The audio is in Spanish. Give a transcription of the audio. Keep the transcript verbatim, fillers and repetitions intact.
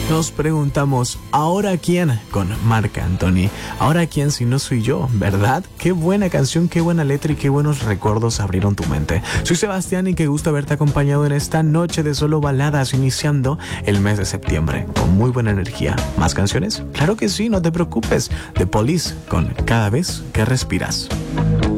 Nos preguntamos, ¿ahora quién? Con Marc Anthony. ¿Ahora quién si no soy yo? ¿Verdad? Qué buena canción, qué buena letra y qué buenos recuerdos abrieron tu mente. Soy Sebastián y qué gusto haberte acompañado en esta noche de solo baladas, iniciando el mes de septiembre con muy buena energía. ¿Más canciones? Claro que sí, no te preocupes. The Police con Cada vez que respiras.